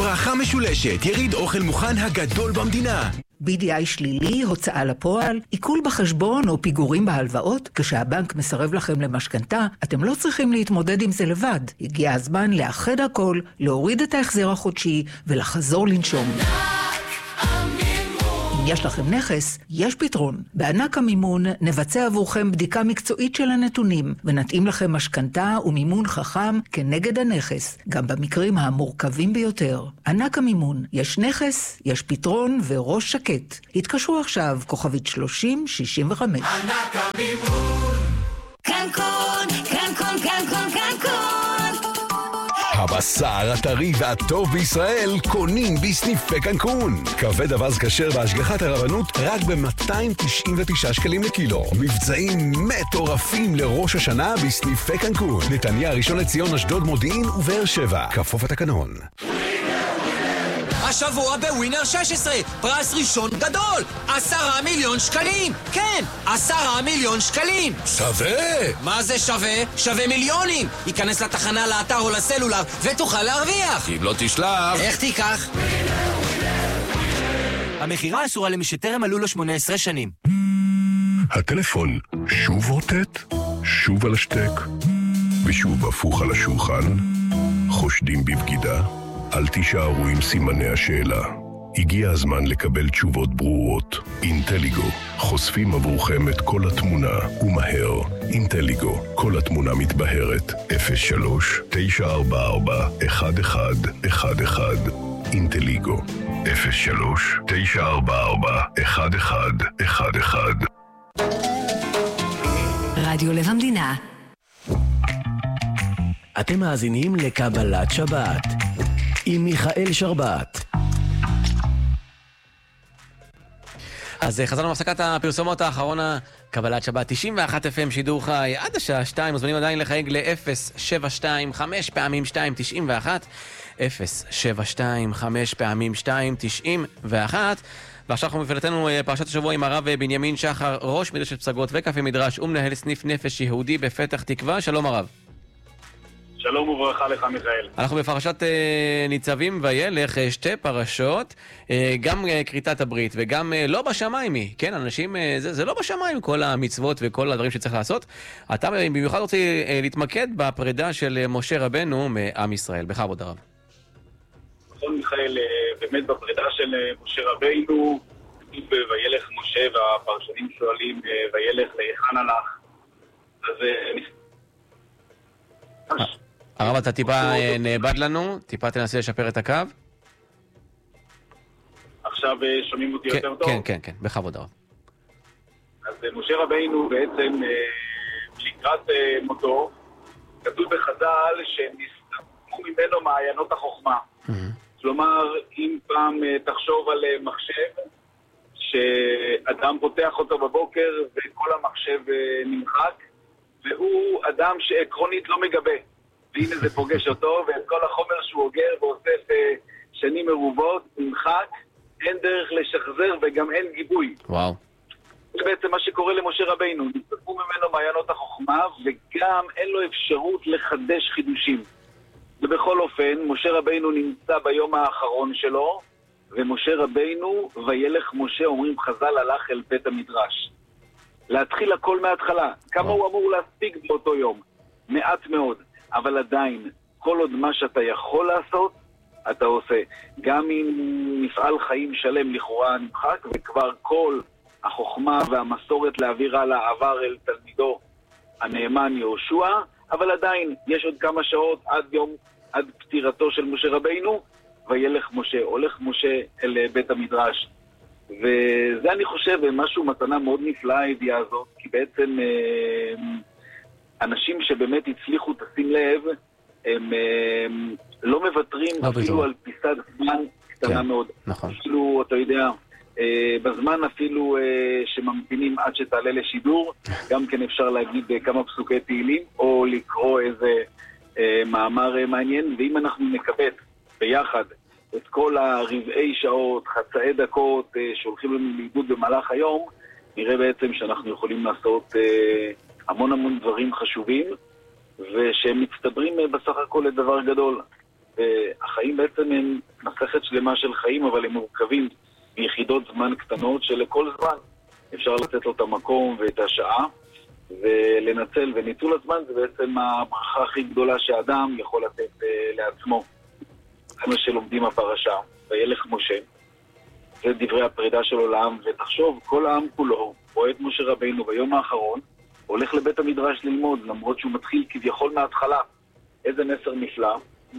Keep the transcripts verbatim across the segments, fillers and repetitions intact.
ברכה משולשת, יריד אוכל מוכן הגדול במדינה. בי די איי שלילי, הוצאה לפועל, עיכול בחשבון או פיגורים בהלוואות, כשהבנק מסרב לכם למשכנתה, אתם לא צריכים להתמודד עם זה לבד. הגיע הזמן לאחד הכל, להוריד את ההחזר החודשי ולחזור לנשום. אם יש לכם נכס, יש פתרון. בענק המימון נבצע עבורכם בדיקה מקצועית של הנתונים, ונתאים לכם משכנתה ומימון חכם כנגד הנכס, גם במקרים המורכבים ביותר. ענק המימון, יש נכס, יש פתרון וראש שקט. התקשרו עכשיו, כוכבית שלושים שישים וחמש. ענק המימון. קנקון, קנקון, קנקון, קנקון. הבשר הטרי והטוב בישראל קונים בסניפי קנקון. כבד אבז כשר בהשגחת הרבנות רק ב-מאתיים תשעים ותשעה שקלים לקילו. מבצעים מטורפים לראש השנה בסניפי קנקון. נתניה, ראשון לציון, אשדוד, מודיעין ובאר שבע. כפוף התקנון. השבוע בווינר שש עשרה, פרס ראשון גדול, עשרה מיליון שקלים. כן, עשרה מיליון שקלים. שווה! מה זה שווה? שווה מיליונים. ייכנס לתחנה, לאתר או לסלולר ותוכל להרוויח. אם לא תשלח... איך תיקח? המחירה אסורה למי שטרם מלאו לו שמונה עשרה שנים. הטלפון שוב רוטט, שוב על השטק, ושוב הפוך על השולחן. חושדים בבגידה? אל תישארו עם סימני השאלה. הגיע הזמן לקבל תשובות ברורות. אינטליגו, חושפים עבורכם את כל התמונה, ומהר. אינטליגו, כל התמונה מתבהרת. אפס שלוש תשע ארבע ארבע אחת אחד אחת אחד. אינטליגו, אפס שלוש תשע ארבע ארבע אחת אחד אחת אחד. רדיו לב המדינה. אתם מאזינים לקבלת שבת עם מיכאל שרבת. אז חזרנו מהפסקת הפרסומות האחרונה, קבלת שבת תשעים ואחת אף אם שידור חי עד השעה שתיים, מוזמנים עדיין לחייג ל-אפס שבע שתיים חמש פעמים שתיים תשעים ואחת, אפס שבע שתיים חמש פעמים שתיים תשעים ואחת. ועכשיו אנחנו מפלטנו פרשת השבוע עם הרב בנימין שחר, ראש מדרשת פסגות וקפה מדרש ומנהל סניף נפש יהודי בפתח תקווה. שלום הרב. שלום וברכה לך מיכאל. אנחנו בפרשת אה, ניצבים וילך, אה, שתי פרשות, אה, גם אה, קריטת הברית וגם אה, לא בשמיים היא, כן, אנשים, אה, זה, זה לא בשמיים כל המצוות וכל הדברים שצריך לעשות. אתה אה, במיוחד רוצה אה, להתמקד בפרידה של אה, משה רבנו מעם ישראל. בכבוד הרב. נכון מיכאל, אה, באמת בפרידה של אה, משה רבנו, וילך משה והפרשנים שואלים, אה, וילך להיכן הלך. אז אה, הרב, אתה טיפה נאבד לנו, טיפה תנסה לשפר את הקו. עכשיו שומעים אותי יותר טוב? כן, כן, כן, בכבוד הרב. אז משה רבינו בעצם לקראת מותו, כתוב בחז"ל שנסתמו ממנו מעיינות החוכמה. כלומר, אם פעם תחשוב על מחשב, שאדם פותח אותו בבוקר וכל המחשב נמחק, והוא אדם שעקרונית לא מגבה. והנה זה פוגש אותו, ואת כל החומר שהוא אוגר ואוסף שנים מרובות, נמחק, אין דרך לשחזר וגם אין גיבוי. וואו. זה בעצם מה שקורה למשה רבינו. נסתמו ממנו מעיינות החוכמה, וגם אין לו אפשרות לחדש חידושים. ובכל אופן, משה רבינו נמצא ביום האחרון שלו, ומשה רבינו וילך משה, אומרים חז"ל, הלך אל בית המדרש. להתחיל הכל מההתחלה. כמה הוא אמור להספיק באותו יום? מעט מאוד. אבל עדיין, כל עוד מה שאתה יכול לעשות, אתה עושה. גם אם מפעל חיים שלם לכאורה נמחק, וכבר כל החוכמה והמסורת להעביר הלאה עבר אל תלמידו הנאמן יהושע, אבל עדיין יש עוד כמה שעות עד יום, עד פטירתו של משה רבינו, וילך משה, הולך משה אל בית המדרש. וזה אני חושב משהו מתנה מאוד נפלאה הידיעה הזאת, כי בעצם אנשים שבאמת הצליחו, תשים לב, הם לא מבטרים אפילו על פיסת זמן קטנה מאוד. נכון. אפילו, אתה יודע, בזמן אפילו שממתינים עד שתעלה לשידור, גם כן אפשר להגיד כמה פסוקי תהילים, או לקרוא איזה מאמר מעניין, ואם אנחנו נקבל ביחד את כל הרבעי שעות, חצאי דקות שהולכים לנו לאיבוד במהלך היום, נראה בעצם שאנחנו יכולים לעשות המון המון דברים חשובים, ושהם מצטברים בסך הכל לדבר גדול. והחיים בעצם הם מסכת שלמה של חיים, אבל הם מורכבים ביחידות זמן קטנות שלכל זמן אפשר לתת לו את המקום ואת השעה ולנצל, וניצול הזמן זה בעצם הברכה הכי גדולה שהאדם יכול לתת לעצמו. זה מה שלומדים הפרשה, וילך משה, זה דברי הפרידה של עולם, ותחשוב, כל העם כולו רואה את משה רבינו ביום האחרון, הולך לבית המדרש ללמוד, למרות שהוא מתחיל כביכול מההתחלה. איזה מסר נפלא.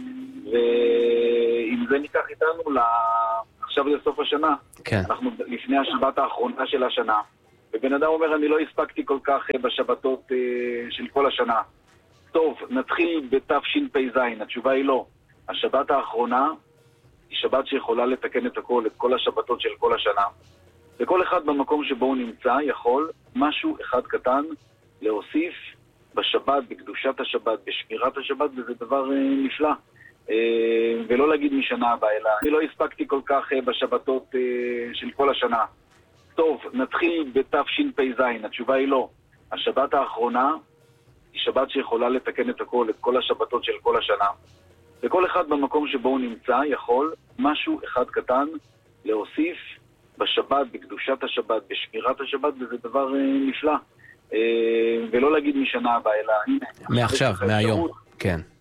ואם זה ניקח איתנו, לה... עכשיו זה סוף השנה. כן. אנחנו לפני השבת האחרונה של השנה. ובן אדם אומר, אני לא הספקתי כל כך בשבתות של כל השנה. טוב, נתחיל בתשפ"ז, התשובה היא לא. השבת האחרונה היא שבת שיכולה לתקן את הכל, את כל השבתות של כל השנה. וכל אחד במקום שבו הוא נמצא יכול משהו אחד קטן להוסיף בשבת, בקדושת השבת, בשמירת השבת, וזה דבר נפלא. ולא להגיד משנה הבאה, אלא אני לא הספקתי כל כך בשבתות של כל השנה. טוב, נתחיל בתשפ"ז, התשובה היא לא. השבת האחרונה היא שבת שיכולה לתקן את הכל, את כל השבתות של כל השנה. וכל אחד במקום שבו הוא נמצא יכול משהו אחד קטן להוסיף בשבת, בקדושת השבת, בשמירת השבת, וזה דבר נפלא. ולא להגיד משנה הבאה, אלא הנה. מעכשיו, מהיום, כן.